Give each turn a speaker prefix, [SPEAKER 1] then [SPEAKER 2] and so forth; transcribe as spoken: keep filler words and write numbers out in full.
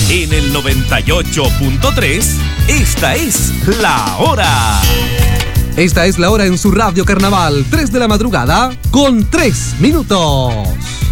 [SPEAKER 1] En el noventa y ocho punto tres, esta es La Hora.
[SPEAKER 2] Esta es La Hora en su Radio Carnaval, tres de la madrugada, con tres minutos.